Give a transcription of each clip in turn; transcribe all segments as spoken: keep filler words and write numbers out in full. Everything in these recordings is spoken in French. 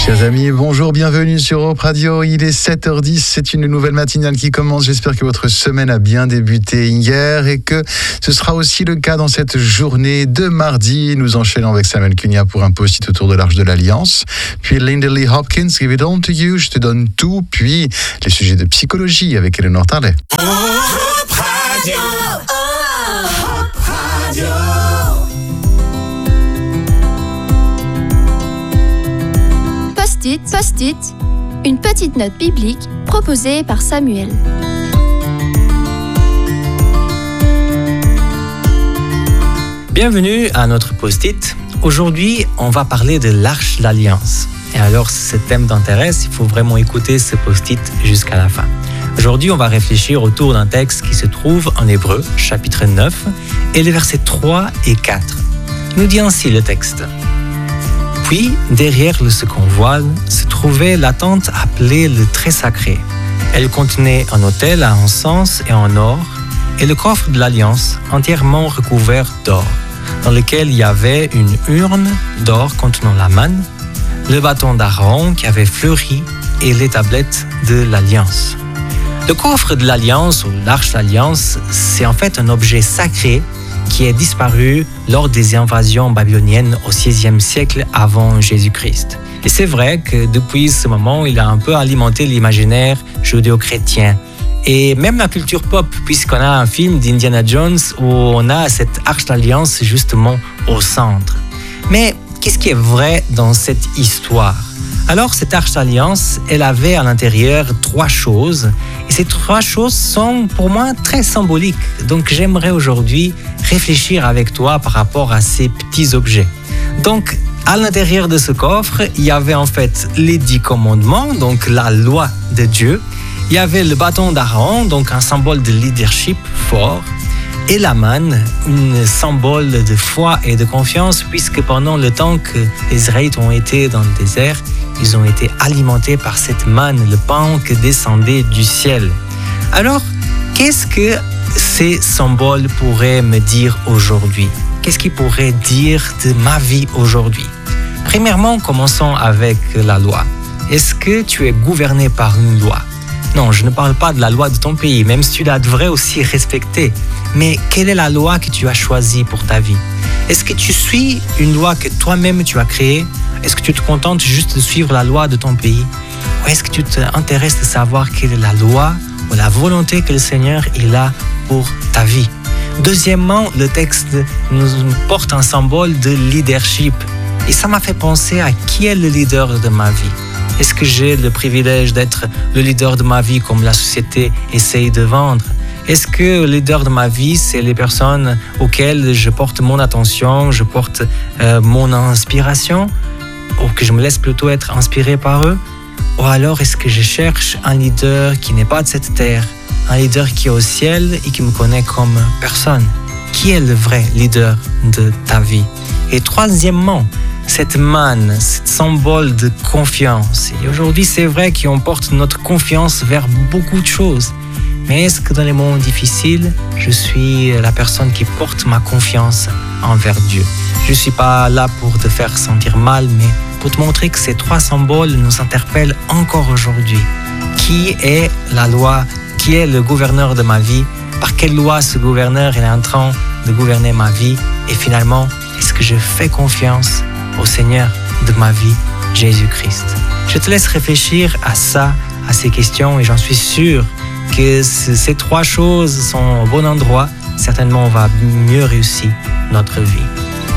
Chers amis, bonjour, bienvenue sur Europe Radio. Il est sept heures dix, c'est une nouvelle matinale qui commence. J'espère que votre semaine a bien débuté hier et que ce sera aussi le cas dans cette journée de mardi. Nous enchaînons avec Samuel Cunha pour un post-it autour de l'Arche de l'Alliance. Puis Linda Lee Hopkins, Give It All to You, Je te donne tout. Puis les sujets de psychologie avec Eleanor Tarlet. Europe Radio. Europe Radio. Post-it, post-it, une petite note biblique proposée par Samuel. Bienvenue à notre post-it. Aujourd'hui, on va parler de l'Arche de l'Alliance. Et alors, si ce thème t'intéresse, il faut vraiment écouter ce post-it jusqu'à la fin. Aujourd'hui, on va réfléchir autour d'un texte qui se trouve en Hébreux, chapitre neuf, et les versets trois et quatre. Il nous dit ainsi le texte. Puis, derrière le second voile, se trouvait la tente appelée le Très Sacré. Elle contenait un autel à encens et en or, et le coffre de l'Alliance entièrement recouvert d'or, dans lequel il y avait une urne d'or contenant la manne, le bâton d'Aaron qui avait fleuri et les tablettes de l'Alliance. Le coffre de l'Alliance ou l'Arche de l'Alliance, c'est en fait un objet sacré qui est disparu lors des invasions babyloniennes au sixième siècle avant Jésus-Christ. Et c'est vrai que depuis ce moment, il a un peu alimenté l'imaginaire judéo-chrétien. Et même la culture pop, puisqu'on a un film d'Indiana Jones où on a cette Arche d'Alliance justement au centre. Mais qu'est-ce qui est vrai dans cette histoire ? Alors, cette Arche d'Alliance, elle avait à l'intérieur trois choses. Et ces trois choses sont pour moi très symboliques. Donc, j'aimerais aujourd'hui réfléchir avec toi par rapport à ces petits objets. Donc, à l'intérieur de ce coffre, il y avait en fait les dix commandements, donc la loi de Dieu. Il y avait le bâton d'Aaron, donc un symbole de leadership fort. Et la manne, un symbole de foi et de confiance, puisque pendant le temps que les Israélites ont été dans le désert, ils ont été alimentés par cette manne, le pain qui descendait du ciel. Alors, qu'est-ce que ces symboles pourraient me dire aujourd'hui ? Qu'est-ce qu'ils pourraient dire de ma vie aujourd'hui ? Premièrement, commençons avec la loi. Est-ce que tu es gouverné par une loi ? Non, je ne parle pas de la loi de ton pays, même si tu la devrais aussi respecter. Mais quelle est la loi que tu as choisie pour ta vie ? Est-ce que tu suis une loi que toi-même tu as créée ? Est-ce que tu te contentes juste de suivre la loi de ton pays ? Ou est-ce que tu t'intéresses de savoir quelle est la loi ou la volonté que le Seigneur il a pour ta vie ? Deuxièmement, le texte nous porte un symbole de leadership. Et ça m'a fait penser à qui est le leader de ma vie. Est-ce que j'ai le privilège d'être le leader de ma vie comme la société essaye de vendre ? Est-ce que le leader de ma vie, c'est les personnes auxquelles je porte mon attention, je porte euh, mon inspiration, ou que je me laisse plutôt être inspiré par eux ? Ou alors est-ce que je cherche un leader qui n'est pas de cette terre, un leader qui est au ciel et qui me connaît comme personne ? Qui est le vrai leader de ta vie ? Et troisièmement, cette manne, ce symbole de confiance. Et aujourd'hui, c'est vrai qu'on porte notre confiance vers beaucoup de choses. Mais est-ce que dans les moments difficiles, je suis la personne qui porte ma confiance envers Dieu ? Je ne suis pas là pour te faire sentir mal, mais pour te montrer que ces trois symboles nous interpellent encore aujourd'hui. Qui est la loi ? Qui est le gouverneur de ma vie ? Par quelle loi ce gouverneur est en train de gouverner ma vie ? Et finalement, est-ce que je fais confiance au Seigneur de ma vie, Jésus-Christ? Je te laisse réfléchir à ça, à ces questions, et j'en suis sûr que ces trois choses sont au bon endroit. Certainement, on va mieux réussir notre vie.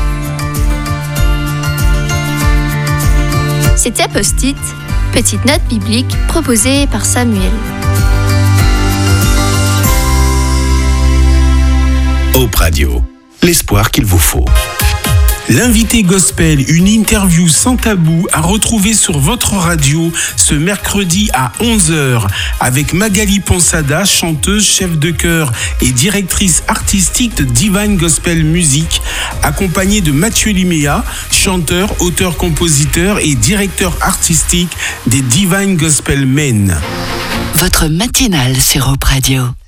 C'était Post-it, petite note biblique proposée par Samuel. Europe Radio, l'espoir qu'il vous faut. L'invité gospel, une interview sans tabou à retrouver sur votre radio ce mercredi à onze heures avec Magali Ponsada, chanteuse, chef de chœur et directrice artistique de Divine Gospel Music, accompagnée de Mathieu Liméa, chanteur, auteur-compositeur et directeur artistique des Divine Gospel Men. Votre matinale sur Europe Radio.